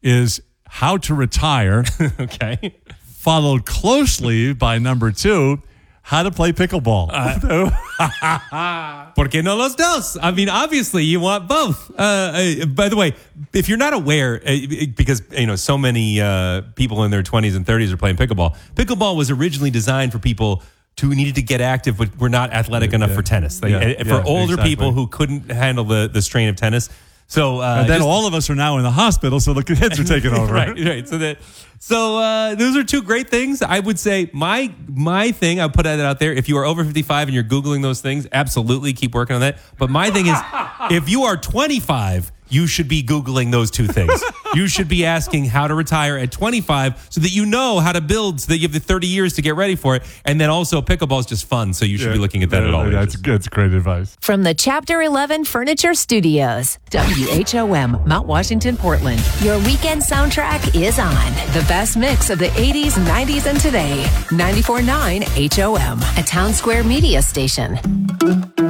is how to retire. Okay. Followed closely by number 2, how to play pickleball. ¿Por qué no los dos? I mean, obviously, you want both. By the way, if you're not aware, because so many people in their 20s and 30s are playing pickleball. Pickleball was originally designed for people who needed to get active but were not athletic enough for tennis. For older people who couldn't handle the strain of tennis. So and then all of us are now in the hospital, so the kids are taking over. Right. So those are 2 great things. I would say my thing, I'll put that out there. If you are over 55 and you're Googling those things, absolutely keep working on that. But my thing is, if you are 25, you should be Googling those 2 things. You should be asking how to retire at 25 so that you know how to build, so that you have the 30 years to get ready for it. And then also pickleball is just fun, so you should be looking at that at all. That's great advice. From the Chapter 11 Furniture Studios, WHOM, Mount Washington, Portland. Your weekend soundtrack is on. The best mix of the 80s, 90s, and today. 94.9 HOM, a Town Square media station.